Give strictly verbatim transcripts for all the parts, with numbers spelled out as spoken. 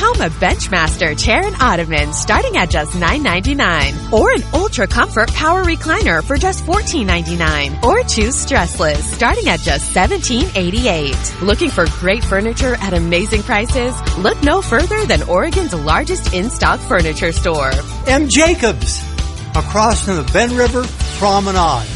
home a Benchmaster chair and ottoman starting at just nine ninety-nine, or an Ultra Comfort Power Recliner for just fourteen ninety-nine, or choose Stressless starting at just seventeen eighty-eight. Looking for great furniture at amazing prices? Look no further than Oregon's largest in-stock furniture store. M. Jacobs, across from the Ben River Promenade.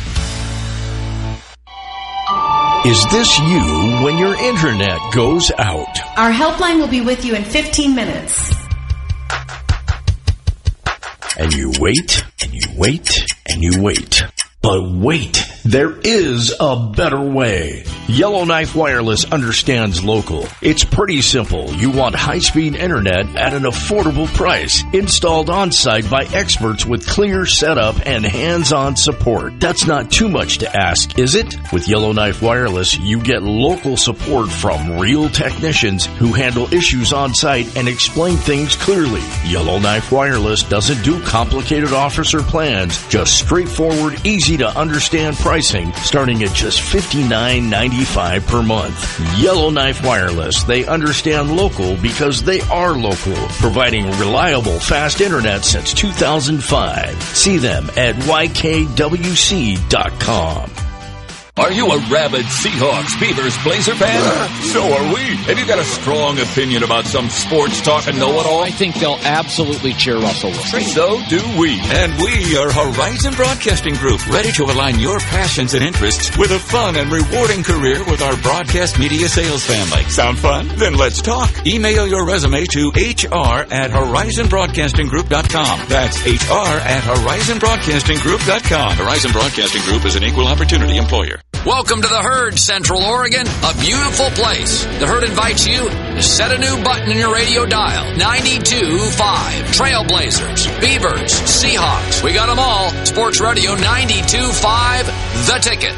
Is this you when your internet goes out? Our helpline will be with you in fifteen minutes. And you wait, and you wait, and you wait. But wait, there is a better way. Yellowknife Wireless understands local. It's pretty simple. You want high-speed internet at an affordable price, installed on-site by experts with clear setup and hands-on support. That's not too much to ask, is it? With Yellowknife Wireless, you get local support from real technicians who handle issues on-site and explain things clearly. Yellowknife Wireless doesn't do complicated offers or plans, just straightforward, easy to understand pricing starting at just fifty-nine ninety-five per month. Yellowknife Wireless. They understand local because they are local, providing reliable fast internet since two thousand five. See them at Y K W C dot com. Are you a rabid Seahawks, Beavers, Blazer fan? So are we. Have you got a strong opinion about some sports talk and know-it-all? I think they'll absolutely cheer Russell Wilson. So do we. And we are Horizon Broadcasting Group, ready to align your passions and interests with a fun and rewarding career with our broadcast media sales family. Sound fun? Then let's talk. Email your resume to H R at horizon broadcasting group dot com. That's H R at horizon broadcasting group dot com. Horizon Broadcasting Group is an equal opportunity employer. Welcome to the Herd, Central Oregon, a beautiful place. The Herd invites you to set a new button in your radio dial. ninety-two point five. Trailblazers, Beavers, Seahawks. We got them all. Sports Radio ninety-two point five, The Ticket.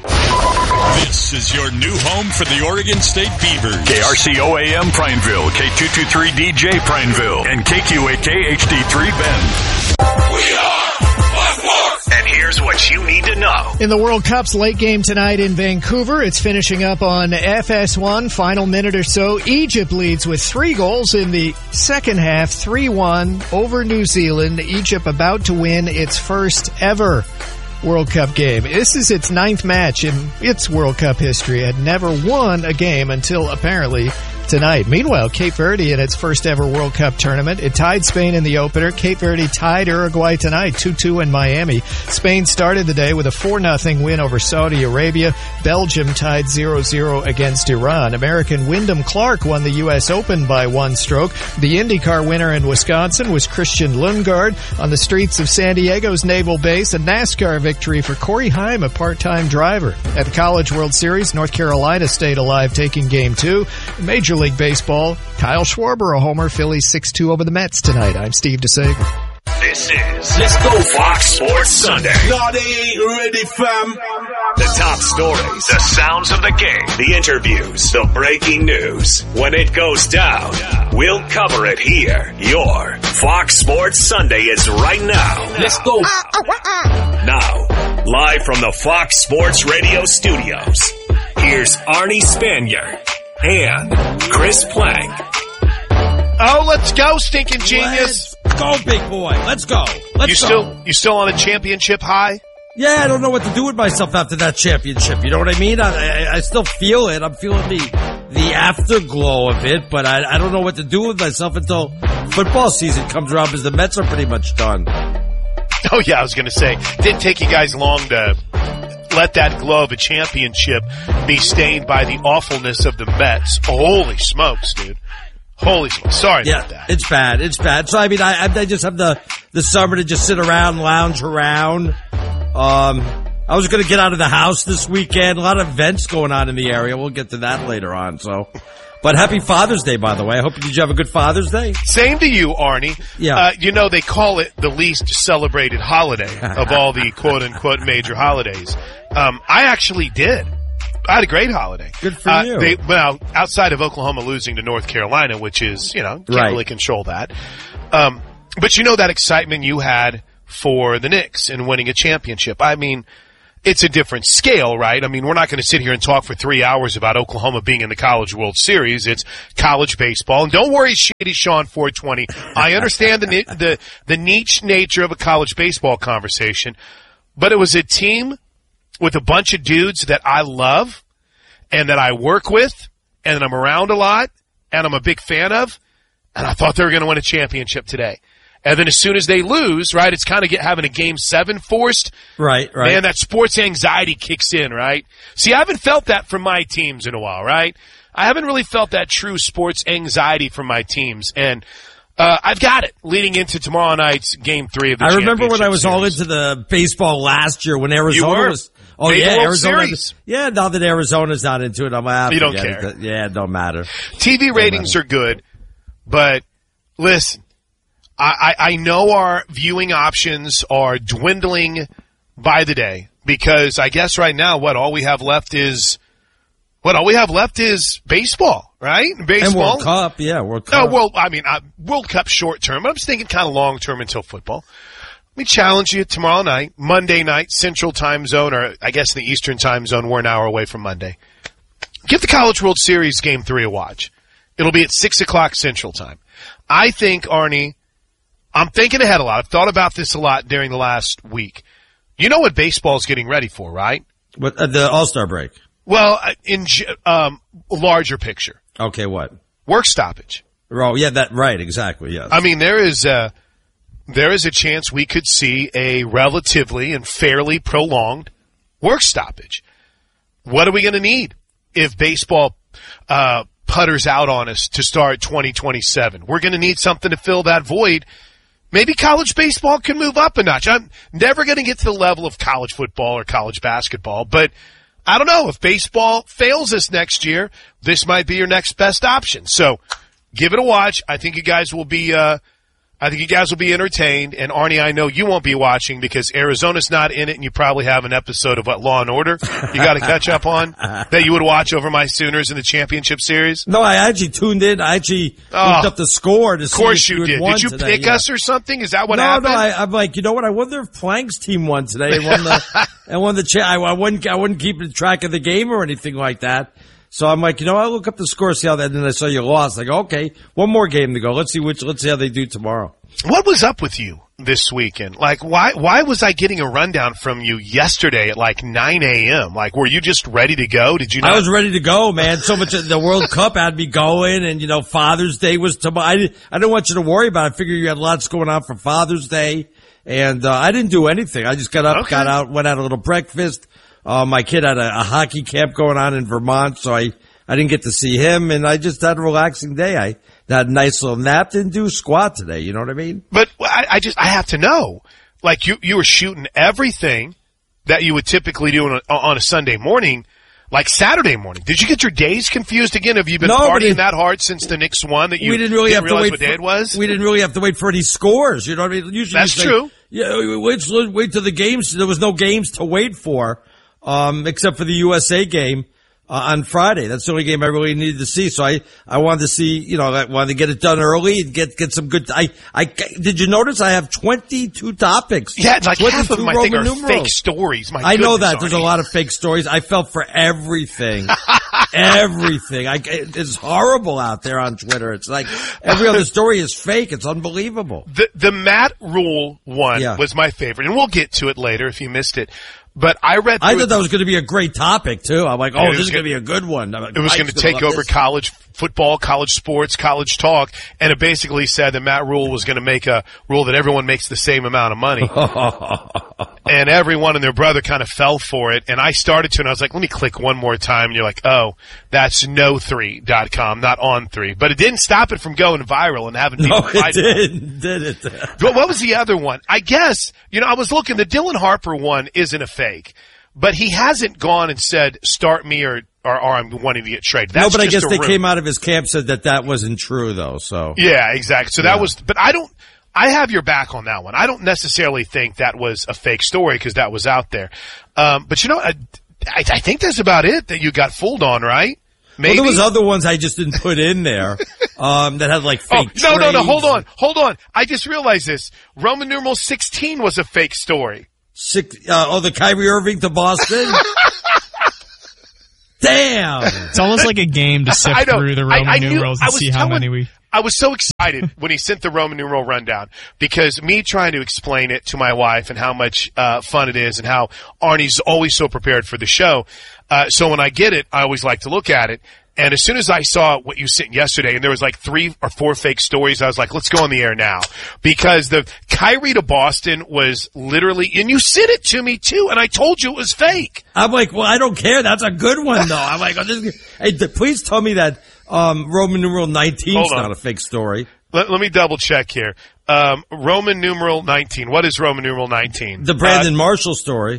This is your new home for the Oregon State Beavers. K R C O A M Prineville, K two two three D J Prineville, and K Q A K H D three Bend. We are And here's what you need to know. In the World Cup's late game tonight in Vancouver, it's finishing up on F S one, final minute or so. Egypt leads with three goals in the second half, three one over New Zealand. Egypt about to win its first ever World Cup game. This is its ninth match in its World Cup history. It had never won a game until apparently tonight. Meanwhile, Cape Verde in its first ever World Cup tournament. It tied Spain in the opener. Cape Verde tied Uruguay tonight, two two in Miami. Spain started the day with a four nothing win over Saudi Arabia. Belgium tied zero zero against Iran. American Wyndham Clark won the U S Open by one stroke. The IndyCar winner in Wisconsin was Christian Lundgaard. On the streets of San Diego's Naval Base, a NASCAR victory for Corey Heim, a part-time driver. At the College World Series, North Carolina stayed alive, taking game two. Major League Baseball, Kyle Schwarber a homer. Phillies six two over the Mets tonight. I'm Steve DeSager. This is Let's Go Fox Sports Sunday. No, they ain't ready, fam. The top stories, the sounds of the game, the interviews, the breaking news. When it goes down, we'll cover it here. Your Fox Sports Sunday is right now. Let's go. Now, live from the Fox Sports Radio studios, here's Arnie Spanier and Chris Plank. Oh, let's go, stinking genius. Let's go, big boy. Let's go. Let's you go. still, you still on a championship high? Yeah, I don't know what to do with myself after that championship. You know what I mean? I, I, I still feel it. I'm feeling the the afterglow of it, but I, I don't know what to do with myself until football season comes around because the Mets are pretty much done. Oh, yeah, I was going to say, didn't take you guys long to let that glow of a championship be stained by the awfulness of the Mets. Holy smokes, dude. Holy smokes. Sorry yeah, about that. It's bad. It's bad. So, I mean, I, I just have the, the summer to just sit around, lounge around. Um, I was going to get out of the house this weekend. A lot of events going on in the area. We'll get to that later on. So, but happy Father's Day, by the way. I hope, did you have a good Father's Day? Same to you, Arnie. Yeah. Uh, you know, they call it the least celebrated holiday of all the quote-unquote major holidays. Um, I actually did. I had a great holiday. Good for uh, you. They, well, outside of Oklahoma losing to North Carolina, which is, you know, can't right. really control that. Um, but you know that excitement you had for the Knicks and winning a championship. I mean, it's a different scale, right? I mean, we're not going to sit here and talk for three hours about Oklahoma being in the College World Series. It's college baseball. And don't worry, Shady Sean four twenty. I understand the, the, the niche nature of a college baseball conversation, but it was a team with a bunch of dudes that I love and that I work with and that I'm around a lot and I'm a big fan of, and I thought they were going to win a championship today. And then as soon as they lose, right, it's kind of get having a game seven forced. Right, right. Man, that sports anxiety kicks in, right? See, I haven't felt that from my teams in a while, right? I haven't really felt that true sports anxiety from my teams. And uh I've got it leading into tomorrow night's game three of the I remember when I was series. all into the baseball last year when Arizona You were. was Oh Made the yeah, World Arizona. Series. Yeah, now that Arizona's not into it, I'm like, ah, You don't forget care. it. Yeah, it don't matter. T V ratings are good, but listen, I, I, I know our viewing options are dwindling by the day because I guess right now what all we have left is what all we have left is baseball, right? Baseball. And World Cup, yeah, World Cup. Oh, well, I mean, uh, World Cup short term, but I'm just thinking kind of long term until football. Let me challenge you tomorrow night, Monday night, Central Time Zone, or I guess in the Eastern Time Zone. We're an hour away from Monday. Give the College World Series Game three a watch. It'll be at six o'clock Central Time. I think, Arnie, I'm thinking ahead a lot. I've thought about this a lot during the last week. You know what baseball's getting ready for, right? What, uh, the All-Star break. Well, in um, larger picture. Okay, what? Work stoppage. Oh, yeah, that right, exactly, yes. I mean, there is a, there is a chance we could see a relatively and fairly prolonged work stoppage. What are we going to need if baseball uh, putters out on us to start twenty twenty-seven? We're going to need something to fill that void. Maybe college baseball can move up a notch. I'm never going to get to the level of college football or college basketball, but I don't know. If baseball fails us next year, this might be your next best option. So give it a watch. I think you guys will be, uh, I think you guys will be entertained. And Arnie, I know you won't be watching because Arizona's not in it and you probably have an episode of what, Law and Order you got to catch up on that you would watch over my Sooners in the championship series. No, I actually tuned in. I actually Oh, looked up the score to see Of course if you you had did. won Did you today, pick yeah. us or something? Is that what no, happened? No, I, I'm like, you know what? I wonder if Plank's team won today and won the, and won the cha- I, I wouldn't, I wouldn't keep track of the game or anything like that. So I'm like, you know, I'll look up the score, see how that, and then I saw you lost. Like, okay, one more game to go. Let's see which, let's see how they do tomorrow. What was up with you this weekend? Like, why, why was I getting a rundown from you yesterday at like nine a.m.? Like, were you just ready to go? Did you not? I was ready to go, man. So much of the World Cup had me going, and you know, Father's Day was tomorrow. I didn't, I didn't want you to worry about it. I figured you had lots going on for Father's Day, and uh, I didn't do anything. I just got up, Okay. got out, went out a little breakfast. Uh, my kid had a, a hockey camp going on in Vermont, so I, I didn't get to see him, and I just had a relaxing day. I had a nice little nap, didn't do squat today. You know what I mean? But I, I just, I have to know. Like, you, you were shooting everything that you would typically do on a, on a Sunday morning, like Saturday morning. Did you get your days confused again? Have you been No, but partying it- that hard since the Knicks won that you we didn't really have to realize wait what for, day it was? We didn't really have to wait for any scores. You know what I mean? Usually That's it's like, true. Yeah, wait, wait till the games. There was no games to wait for, um, except for the U S A game uh, on Friday. That's the only game I really needed to see. So I, I wanted to see, you know, I wanted to get it done early and get get some good. I, I did you notice I have twenty-two topics? Yeah, like half of twenty-two them I think are Roman fake numerals. stories. My I know goodness, that. There's a Arnie. lot of fake stories. I felt for everything. everything. I, it's horrible out there on Twitter. It's like every other story is fake. It's unbelievable. The the Matt Rule one Yeah. was my favorite, and we'll get to it later if you missed it. But I read. I through thought that was going to be a great topic too. I'm like, Yeah, oh, it this was is going to gonna- be a good one. I'm like, It was Mike's going to gonna take love over this. college football, college sports, college talk, and it basically said that Matt Rule was going to make a rule that everyone makes the same amount of money. And everyone and their brother kind of fell for it. And I started to, and I was like, let me click one more time. And you're like, oh, that's no three dot com, not on three. But it didn't stop it from going viral and having people No, it fight for it. did, did it? But what was the other one? I guess, you know, I was looking, the Dylan Harper one isn't a fake. But he hasn't gone and said, start me or, or, or I'm wanting to get traded. That's no, but I just guess a they rumor. came out of his camp said that that wasn't true though. So Yeah, exactly. So that Yeah. was, but I don't, I have your back on that one. I don't necessarily think that was a fake story because that was out there. Um, but you know, I, I, I think that's about it that you got fooled on, right? Maybe. Well, there was other ones I just didn't put in there um, that had like Oh, fake. no, no, no, trades. hold on, hold on. I just realized this. Roman numeral sixteen was a fake story. Six, uh, oh, the Kyrie Irving to Boston? Damn. It's almost like a game to sift through the Roman I, I numerals knew, and see how many we... I was so excited when he sent the Roman numeral rundown because me trying to explain it to my wife and how much uh, fun it is and how Arnie's always so prepared for the show. Uh, so when I get it, I always like to look at it. And as soon as I saw what you sent yesterday, and there was like three or four fake stories, I was like, let's go on the air now. Because the Kyrie to Boston was literally, and you sent it to me too, and I told you it was fake. I'm like, well, I don't care. That's a good one, though. I'm like, oh, this, hey, please tell me that um, Roman numeral nineteen is not a fake story. Let, let me double check here. Um, Roman numeral nineteen. What is Roman numeral nineteen? The Brandon uh, Marshall story.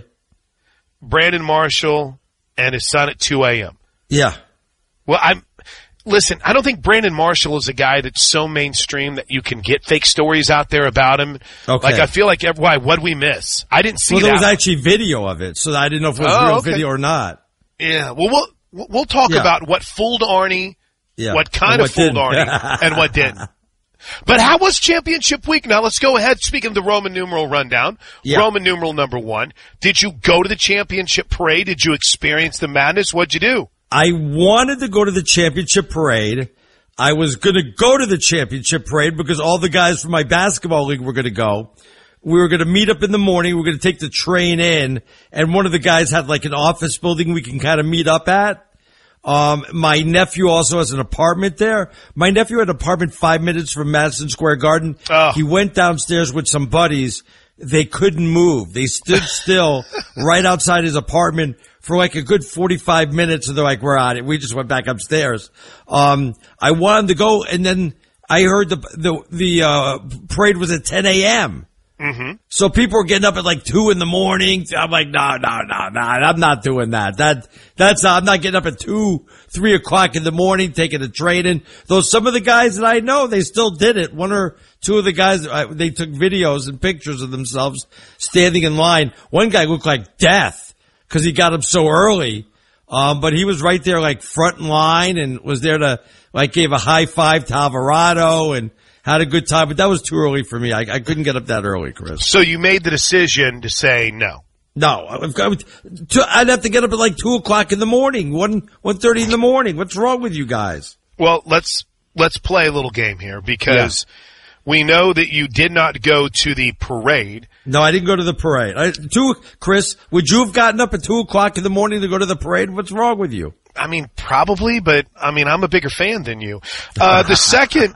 Brandon Marshall and his son at two a.m. Yeah. Well, I'm listen. I don't think Brandon Marshall is a guy that's so mainstream that you can get fake stories out there about him. Okay. Like I feel like every, why? What'd we miss? I didn't see. Well, there that was one. actually video of it, so I didn't know if it was oh, real okay. video or not. Yeah. Well, we'll we'll talk yeah. about what fooled Arnie, yeah. what kind what of fooled didn't. Arnie, and what didn't. But how was championship week? Now let's go ahead. Speaking of the Roman numeral rundown, yeah. Roman numeral number one. Did you go to the championship parade? Did you experience the madness? What'd you do? I wanted to go to the championship parade. I was going to go to the championship parade because all the guys from my basketball league were going to go. We were going to meet up in the morning. We were going to take the train in, and one of the guys had like an office building we can kind of meet up at. Um, my nephew also has an apartment there. My nephew had an apartment five minutes from Madison Square Garden. Oh. He went downstairs with some buddies. They couldn't move. They stood still right outside his apartment for like a good forty-five minutes, and they're like, we're out. We just went back upstairs. Um, I wanted to go, and then I heard the the, the uh, parade was at ten a.m. Mm-hmm. So people were getting up at like two in the morning. I'm like, no, no, no, no, I'm not doing that. That that's not, I'm not getting up at two, three o'clock in the morning taking a train in. Though some of the guys that I know, they still did it. One or two of the guys, they took videos and pictures of themselves standing in line. One guy looked like death because he got up so early. Um, but he was right there, like front in line, and was there to like gave a high five to Alvarado and had a good time, but that was too early for me. I, I couldn't get up that early, Chris. So you made the decision to say no. No, I've got, I'd have to get up at like two o'clock in the morning, one one thirty in the morning. What's wrong with you guys? Well, let's let's play a little game here because yeah. we know that you did not go to the parade. No, I didn't go to the parade. I, two, Chris, would you have gotten up at two o'clock in the morning to go to the parade? What's wrong with you? I mean, probably, but I mean, I'm a bigger fan than you. Uh, the second,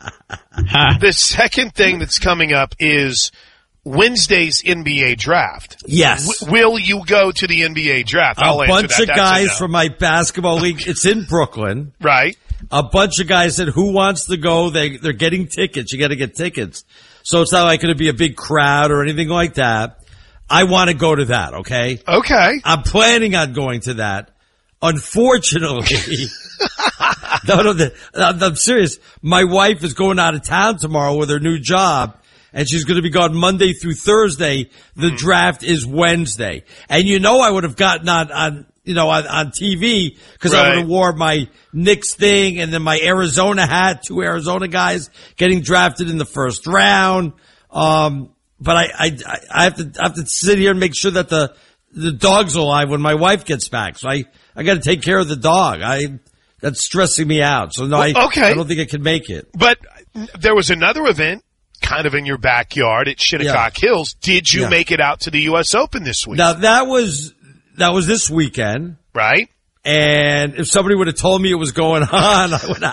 the second thing that's coming up is Wednesday's N B A draft. Yes. W- will you go to the N B A draft? I'll a answer bunch that. of That's guys no. from my basketball league. It's in Brooklyn. Right. A bunch of guys said, who wants to go? They, they're getting tickets. You got to get tickets. So it's not like going to be a big crowd or anything like that. I want to go to that. Okay. Okay. I'm planning on going to that. Unfortunately, no, no, the, I'm serious. My wife is going out of town tomorrow with her new job, and she's going to be gone Monday through Thursday. The mm. draft is Wednesday. And you know I would have gotten on, on you know, on, on T V because right. I would have wore my Knicks thing and then my Arizona hat, two Arizona guys getting drafted in the first round. Um, but I, I, I have to, I have to sit here and make sure that the, the dog's alive when my wife gets back. So I, I got to take care of the dog. I, that's stressing me out. So no, well, I, okay. I don't think I can make it. But there was another event kind of in your backyard at Shinnecock yeah. Hills. Did you yeah. make it out to the U S Open this week? Now that was, that was this weekend. Right. And if somebody would have told me it was going on, I would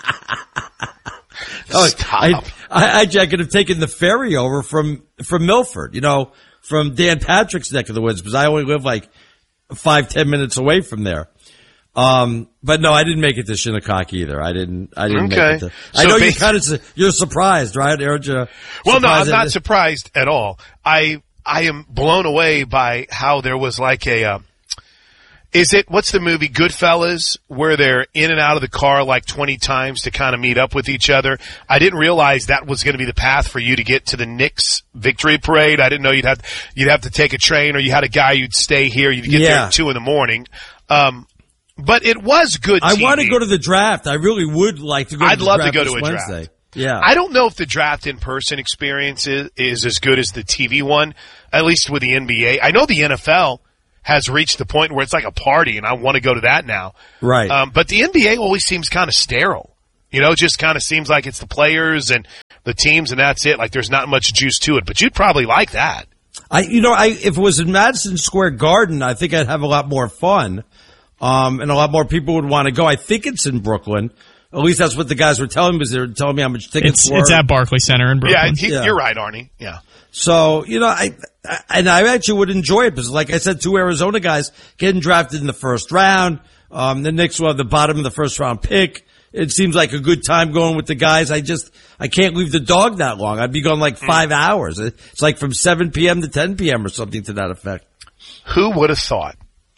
oh, Stop. I, I, I could have taken the ferry over from, from Milford, you know, from Dan Patrick's neck of the woods, because I only live like five, ten minutes away from there. Um, but no, I didn't make it to Shinnecock either. I didn't, I didn't okay. make it to, so I know you kind of, you're surprised, right? Aren't you? Well, no, I'm not surprised at all. I, I am blown away by how there was like a, uh, is it, what's the movie, Goodfellas, where they're in and out of the car like twenty times to kind of meet up with each other? I didn't realize that was going to be the path for you to get to the Knicks victory parade. I didn't know you'd have, you'd have to take a train, or you had a guy you'd stay here, you'd get yeah. there at two in the morning. Um, but it was good T V. I want to go to the draft. I really would like to go I'd to the love draft to go to a Wednesday. draft. Yeah. I don't know if the draft in-person experience is, is as good as the T V one, at least with the N B A. I know the N F L has reached the point where it's like a party, and I want to go to that now. Right. Um, but the N B A always seems kind of sterile. You know, it just kind of seems like it's the players and the teams, and that's it. Like there's not much juice to it. But you'd probably like that. I, you know, I if it was in Madison Square Garden, I think I'd have a lot more fun, um, and a lot more people would want to go. I think it's in Brooklyn. At least that's what the guys were telling me, because they were telling me how much tickets it's, were. It's at Barclays Center in Brooklyn. Yeah, he, yeah, you're right, Arnie. Yeah. So, you know, I, I, and I actually would enjoy it because, like I said, two Arizona guys getting drafted in the first round. Um, the Knicks will have the bottom of the first round pick. It seems like a good time going with the guys. I just, I can't leave the dog that long. I'd be going like five mm. hours. It's like from seven p.m. to ten p.m. or something to that effect. Who would have thought?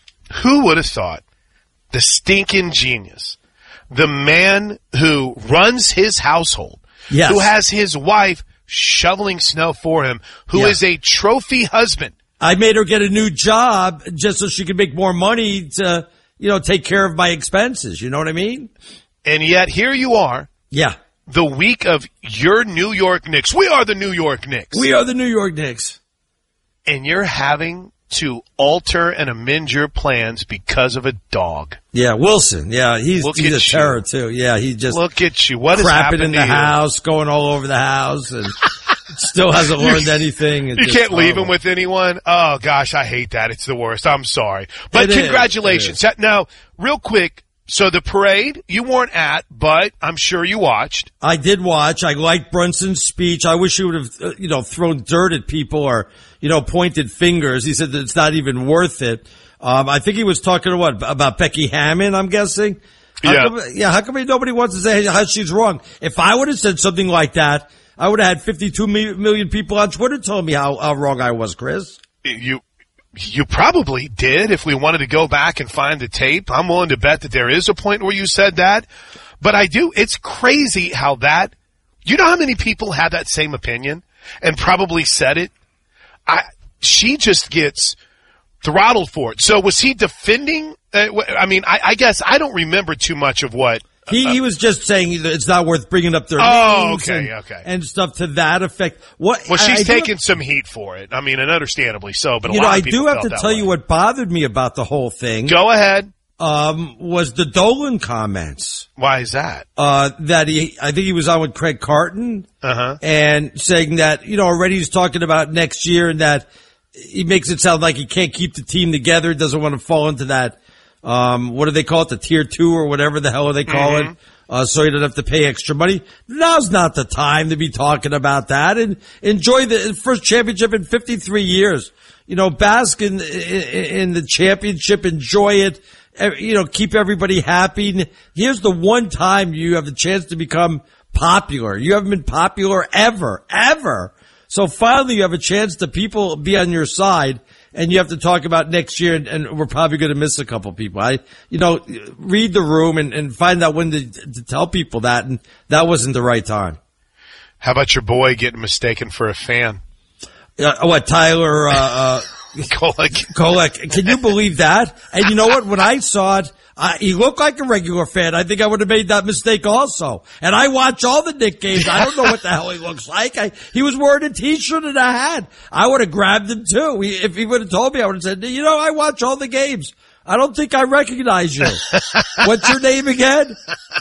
Who would have thought? The stinking genius. The man who runs his household. Yes. Who has his wife shoveling snow for him. Who yeah. is a trophy husband. I made her get a new job just so she could make more money to, you know, take care of my expenses. You know what I mean? And yet here you are. Yeah. The week of your New York Knicks. We are the New York Knicks. We are the New York Knicks. And you're having to alter and amend your plans because of a dog. Yeah, Wilson. Yeah, he's, Look he's a you. terror too. Yeah, he just look at you. What is crapping happening in the to you? house, going all over the house, and still hasn't learned anything. You can't leave him with anyone. Oh gosh, I hate that. It's the worst. I'm sorry, but it congratulations. Is, now, real quick. So the parade you weren't at, but I'm sure you watched. I did watch. I liked Brunson's speech. I wish he would have, uh, you know, thrown dirt at people or, you know, pointed fingers. He said that it's not even worth it. Um, I think he was talking what about Becky Hammond, I'm guessing. How yeah. Come, yeah. How come nobody wants to say how she's wrong? If I would have said something like that, I would have had fifty-two million people on Twitter telling me how, how wrong I was, Chris. You, You probably did if we wanted to go back and find the tape. I'm willing to bet that there is a point where you said that. But I do. It's crazy how that, you know how many people have that same opinion and probably said it? I, she just gets throttled for it. So was he defending? Uh, I mean, I, I guess I don't remember too much of what. He, he was just saying that it's not worth bringing up their oh, names okay, and, okay. and stuff to that effect. What? Well, she's I, I taking some heat for it. I mean, and understandably so. But a you lot know, of I people do have felt to that tell way. you what bothered me about the whole thing. Go ahead. Um, was the Dolan comments? Why is that? Uh, that he, I think he was on with Craig Carton, uh-huh. and saying that you know already he's talking about next year, and that he makes it sound like he can't keep the team together, doesn't want to fall into that. Um, what do they call it? The tier two or whatever the hell they call mm-hmm. it. Uh, so you don't have to pay extra money. Now's not the time to be talking about that, and enjoy the first championship in fifty-three years. You know, bask in, in, in the championship, enjoy it. You know, keep everybody happy. Here's the one time you have the chance to become popular. You haven't been popular ever, ever. So finally you have a chance to people be on your side, and you have to talk about next year, and, and we're probably going to miss a couple people. I, you know, read the room and, and find out when to, to tell people that, and that wasn't the right time. How about your boy getting mistaken for a fan? Uh, what, Tyler, uh, uh, Kolek. Kolek. Can you believe that? And you know what? When I saw it, I, he looked like a regular fan. I think I would have made that mistake also. And I watch all the Knick games. I don't know what the hell he looks like. I, he was wearing a t-shirt and a hat. I would have grabbed him too. He, if he would have told me, I would have said, you know, I watch all the games. I don't think I recognize you. What's your name again?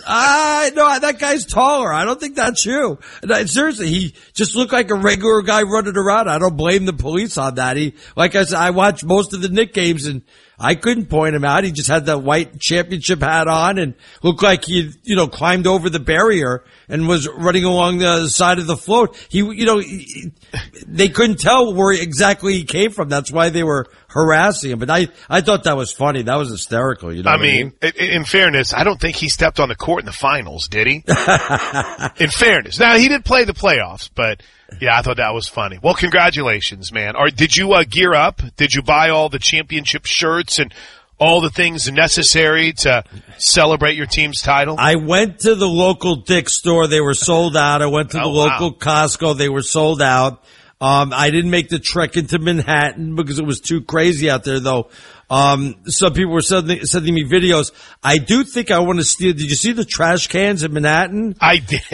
I uh, no, that guy's taller. I don't think that's you. No, seriously, he just looked like a regular guy running around. I don't blame the police on that. He, like I said, I watched most of the Knick games and I couldn't point him out. He just had that white championship hat on and looked like he, you know, climbed over the barrier and was running along the side of the float. He, you know, he, they couldn't tell where exactly he came from. That's why they were harassing him. But I, I thought that was funny. That was hysterical. You know, I what mean, I mean, in fairness, I don't think he stepped on the court in the finals, did he? In fairness, now he did play the playoffs, but yeah, I thought that was funny. Well, congratulations, man. Or did you uh, gear up? Did you buy all the championship shirts and all the things necessary to celebrate your team's title? I went to the local Dick's store. They were sold out. I went to the oh, local wow. Costco. They were sold out. Um, I didn't make the trek into Manhattan because it was too crazy out there, though. Um, some people were sending, sending me videos. I do think I want to steal. Did you see the trash cans in Manhattan? I did.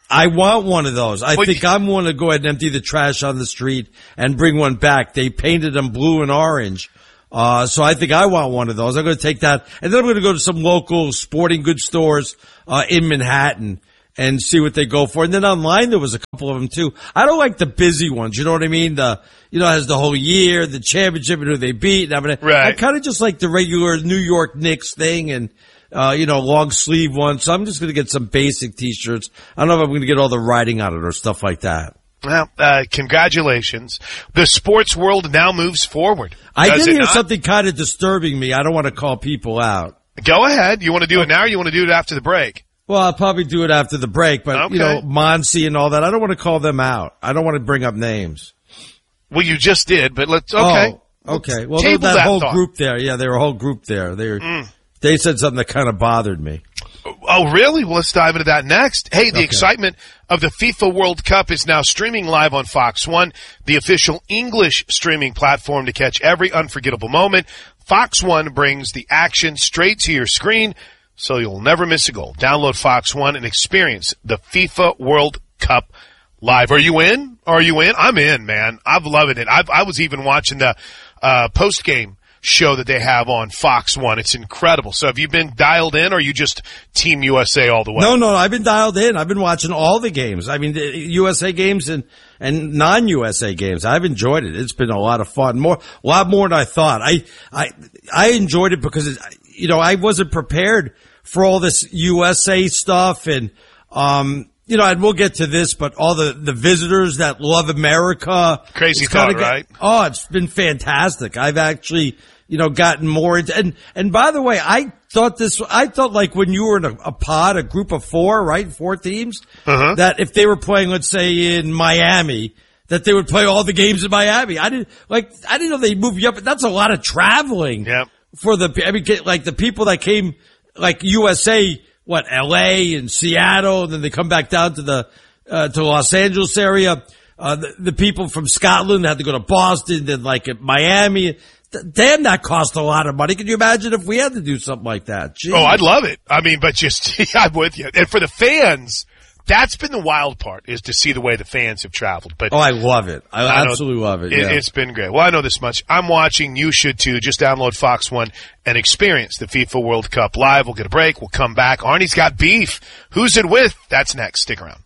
I want one of those. I think I'm going to go ahead and empty the trash on the street and bring one back. They painted them blue and orange. Uh, so I think I want one of those. I'm going to take that, and then I'm going to go to some local sporting goods stores, uh, in Manhattan and see what they go for. And then online there was a couple of them too. I don't like the busy ones. You know what I mean? The, you know, it has the whole year, the championship and who they beat. I mean, right. I kind of just like the regular New York Knicks thing and, uh, you know, long sleeve ones. So I'm just going to get some basic t-shirts. I don't know if I'm going to get all the writing on it or stuff like that. Well, uh, congratulations. The sports world now moves forward. I did hear not? something kind of disturbing me. I don't want to call people out. Go ahead. You want to do it now or you want to do it after the break? Well, I'll probably do it after the break, but, okay. you know, Monsi and all that, I don't want to call them out. I don't want to bring up names. Well, you just did, but let's, okay. Oh, okay. Well, that, that whole thought. group there, yeah, they were a whole group there. They were, mm. they said something that kind of bothered me. Oh, really? Well, let's dive into that next. Hey, the okay. excitement of the FIFA World Cup is now streaming live on Fox One, the official English streaming platform to catch every unforgettable moment. Fox One brings the action straight to your screen, so you'll never miss a goal. Download Fox One and experience the FIFA World Cup live. Are you in? Are you in? I'm in, man. I'm loving it. I've, I was even watching the uh post-game show that they have on Fox One. It's incredible. So have you been dialed in, or are you just Team U S A all the way? No, no, I've been dialed in. I've been watching all the games. I mean, the U S A games and, and non-U S A games. I've enjoyed it. It's been a lot of fun. More, a lot more than I thought. I, I, I enjoyed it because, it, you know, I wasn't prepared for all this U S A stuff and, um, you know, and we'll get to this, but all the, the visitors that love America. Crazy thought, right? Oh, it's been fantastic. I've actually, you know, gotten more into, and, and by the way, I thought this, I thought like when you were in a, a pod, a group of four, right? Four teams, uh-huh. that if they were playing, let's say in Miami, that they would play all the games in Miami. I didn't, like, I didn't know they'd move you up. That's a lot of traveling. Yep. For the, I mean, like the people that came, like U S A, what, L A and Seattle, and then they come back down to the, uh, to Los Angeles area. Uh, the, the people from Scotland had to go to Boston, then like at Miami. Damn, that cost a lot of money. Can you imagine if we had to do something like that? Jeez. Oh, I'd love it. I mean, but just, yeah, I'm with you. And for the fans, that's been the wild part, is to see the way the fans have traveled. But oh, I love it. I, I absolutely love it. Yeah. it. It's been great. Well, I know this much. I'm watching. You should too. Just download Fox One and experience the FIFA World Cup live. We'll get a break. We'll come back. Arnie's got beef. Who's it with? That's next. Stick around.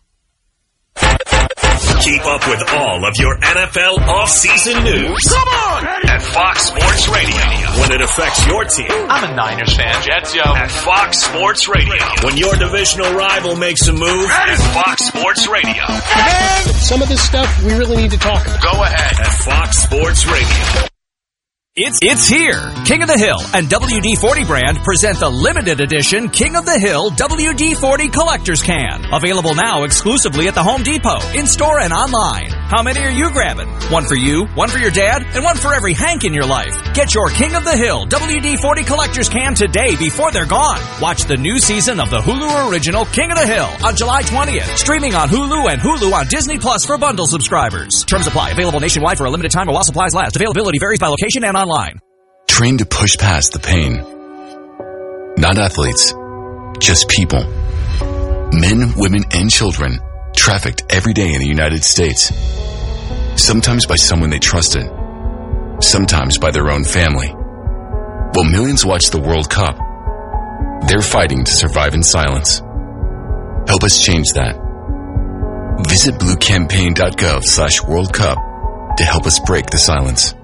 Keep up with all of your N F L offseason news. Come on! At Fox Sports Radio. When it affects your team. I'm a Niners fan. Jets, yo. At Fox Sports Radio. When your divisional rival makes a move. At Fox Sports Radio. Man, some of this stuff we really need to talk about. Go ahead. At Fox Sports Radio. It's it's here. King of the Hill and W D forty brand present the limited edition King of the Hill W D forty Collector's Can. Available now exclusively at the Home Depot, in-store and online. How many are you grabbing? One for you, one for your dad, and one for every Hank in your life. Get your King of the Hill W D forty Collector's Can today before they're gone. Watch the new season of the Hulu original King of the Hill on July twentieth. Streaming on Hulu and Hulu on Disney Plus for bundle subscribers. Terms apply. Available nationwide for a limited time while supplies last. Availability varies by location and online. Train to push past the pain. Not athletes, just people. Men, women, and children trafficked every day in the United States. Sometimes by someone they trusted. Sometimes by their own family. While millions watch the World Cup, they're fighting to survive in silence. Help us change that. Visit bluecampaign.gov slash World Cup to help us break the silence.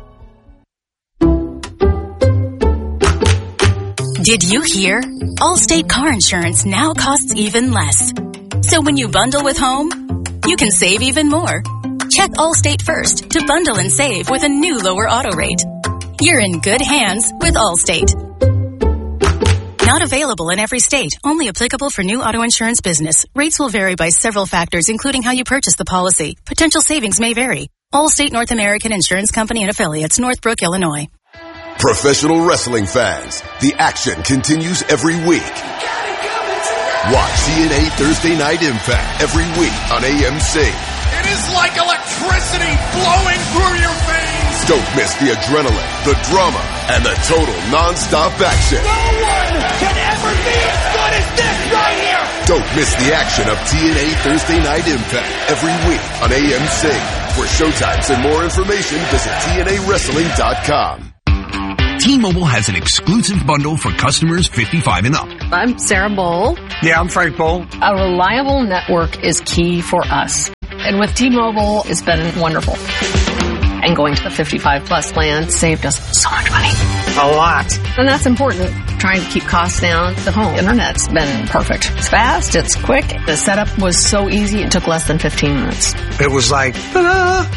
Did you hear? Allstate car insurance now costs even less. So when you bundle with home, you can save even more. Check Allstate first to bundle and save with a new lower auto rate. You're in good hands with Allstate. Not available in every state. Only applicable for new auto insurance business. Rates will vary by several factors, including how you purchase the policy. Potential savings may vary. Allstate North American Insurance Company and Affiliates, Northbrook, Illinois. Professional wrestling fans, the action continues every week. Watch T N A Thursday Night Impact every week on A M C. It is like electricity flowing through your veins. Don't miss the adrenaline, the drama, and the total non-stop action. No one can ever be as good as this right here! Don't miss the action of T N A Thursday Night Impact every week on A M C. For showtimes and more information, visit T N A wrestling dot com. T-Mobile has an exclusive bundle for customers fifty-five and up. I'm Sarah Bowl. Yeah, I'm Frank Bowl. A reliable network is key for us. And with T-Mobile, it's been wonderful. And going to the fifty-five plus plan saved us so much money. A lot. And that's important. Trying to keep costs down. The home internet's been perfect. It's fast, it's quick. The setup was so easy, it took less than fifteen minutes. It was like, ta-da!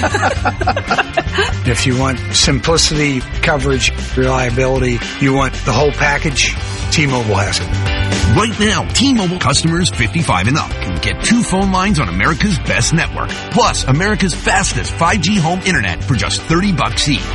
If you want simplicity, coverage, reliability, you want the whole package, T-Mobile has it. Right now, T-Mobile customers fifty-five and up can get two phone lines on America's best network, plus America's fastest five G home internet for just thirty bucks each.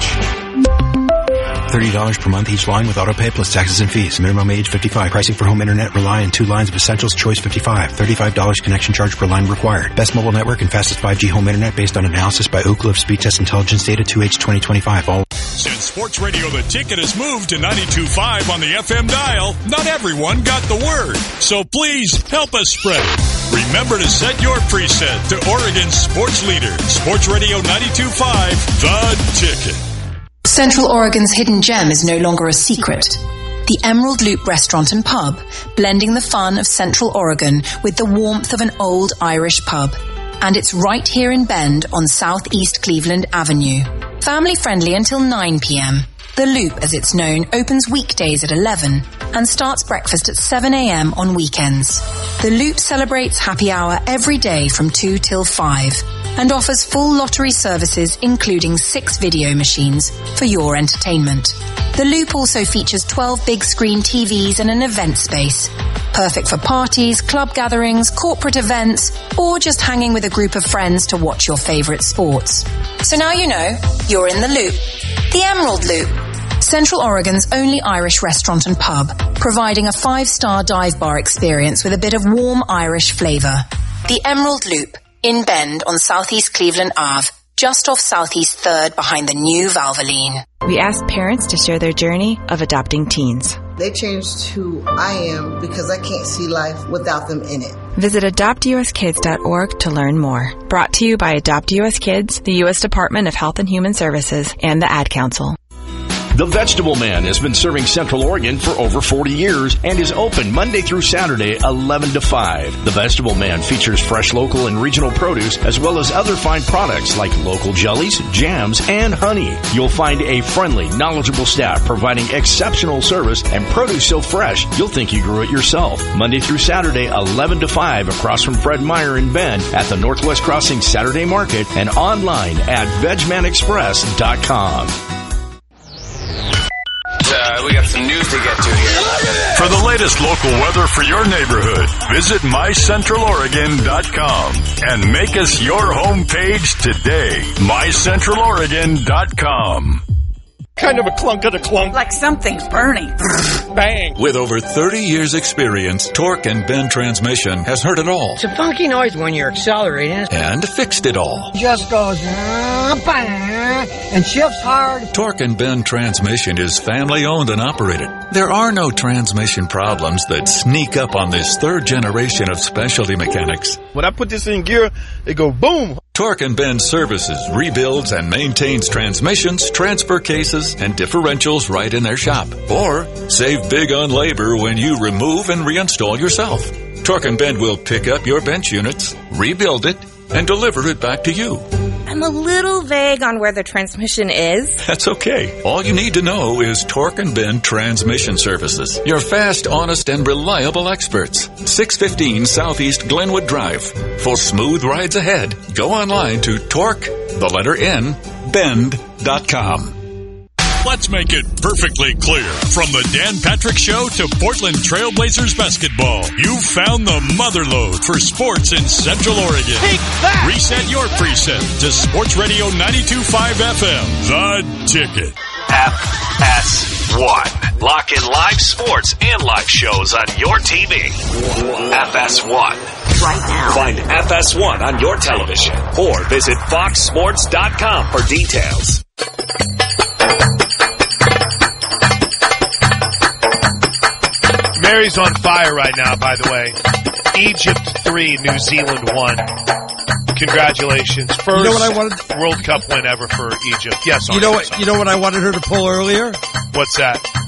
thirty dollars per month each line with autopay plus taxes and fees. Minimum age fifty-five. Pricing for home internet rely on two lines of Essentials Choice fifty-five. thirty-five dollars connection charge per line required. Best mobile network and fastest five G home internet based on analysis by Ookla of Speed Test Intelligence data two H twenty twenty-five. All Since Sports Radio The Ticket has moved to ninety-two point five on the F M dial, not everyone got the word. So please help us spread it. Remember to set your preset to Oregon's sports leader, Sports Radio ninety-two point five, The Ticket. Central Oregon's hidden gem is no longer a secret. The Emerald Loop Restaurant and Pub, blending the fun of Central Oregon with the warmth of an old Irish pub. And it's right here in Bend on Southeast Cleveland Avenue. Family friendly until nine p.m. The Loop, as it's known, opens weekdays at eleven and starts breakfast at seven a.m. on weekends. The Loop celebrates happy hour every day from two till five and offers full lottery services including six video machines for your entertainment. The Loop also features twelve big screen T Vs and an event space. Perfect for parties, club gatherings, corporate events, or just hanging with a group of friends to watch your favorite sports. So now you know, you're in the Loop. The Emerald Loop. Central Oregon's only Irish restaurant and pub, providing a five-star dive bar experience with a bit of warm Irish flavor. The Emerald Loop, in Bend on Southeast Cleveland Avenue, just off Southeast third behind the new Valvoline. We asked parents to share their journey of adopting teens. They changed who I am because I can't see life without them in it. Visit adopt u s kids dot org to learn more. Brought to you by Adopt U S Kids, the U S Department of Health and Human Services, and the Ad Council. The Vegetable Man has been serving Central Oregon for over forty years and is open Monday through Saturday, eleven to five. The Vegetable Man features fresh local and regional produce as well as other fine products like local jellies, jams, and honey. You'll find a friendly, knowledgeable staff providing exceptional service and produce so fresh you'll think you grew it yourself. Monday through Saturday, eleven to five across from Fred Meyer in Bend at the Northwest Crossing Saturday Market and online at veg man express dot com. Uh, we got some news to get to here. For the latest local weather for your neighborhood, visit my central oregon dot com and make us your homepage today. my central oregon dot com. Kind of a clunk of a clunk. Like something's burning. Bang. With over thirty years experience, Torque and Bend Transmission has heard it all. It's a funky noise when you're accelerating. And fixed it all. Just goes uh, bang, and shifts hard. Torque and Bend Transmission is family owned and operated. There are no transmission problems that sneak up on this third generation of specialty mechanics. When I put this in gear, it go boom. Torque and Bend services, rebuilds, and maintains transmissions, transfer cases, and differentials right in their shop. Or save big on labor when you remove and reinstall yourself. Torque and Bend will pick up your bench units, rebuild it, and deliver it back to you. I'm a little vague on where the transmission is. That's okay. All you need to know is Torque and Bend Transmission Services. Your fast, honest, and reliable experts. six fifteen Southeast Glenwood Drive. For smooth rides ahead, go online to Torque, the letter N, bend dot com. Let's make it perfectly clear. From the Dan Patrick Show to Portland Trailblazers basketball, you've found the motherlode for sports in Central Oregon. Take that! Reset your preset to Sports Radio ninety-two point five F M, The Ticket. F S one. Lock in live sports and live shows on your T V. F S one. Right now. Find F S one on your television or visit fox sports dot com for details. Mary's on fire right now, by the way. Egypt three, New Zealand one. Congratulations. First you know what I wanted? World Cup win ever for Egypt. Yes, you know what? You know what I wanted her to pull earlier? What's that?